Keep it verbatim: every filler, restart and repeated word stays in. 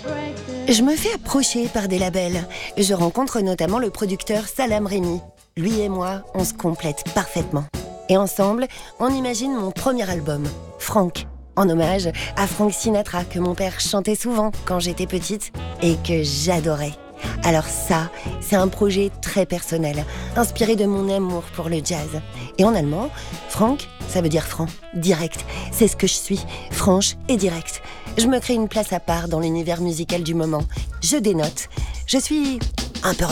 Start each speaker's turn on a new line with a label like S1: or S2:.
S1: Je me fais approcher par des labels. Je rencontre notamment le producteur Salam Remy. Lui et moi, on se complète parfaitement. Et ensemble, on imagine mon premier album, Frank, en hommage à Frank Sinatra, que mon père chantait souvent quand j'étais petite et que j'adorais. Alors ça, c'est un projet très personnel, inspiré de mon amour pour le jazz. Et en allemand, Frank, ça veut dire franc, direct. C'est ce que je suis, franche et directe. Je me crée une place à part dans l'univers musical du moment. Je dénote. Je suis un peu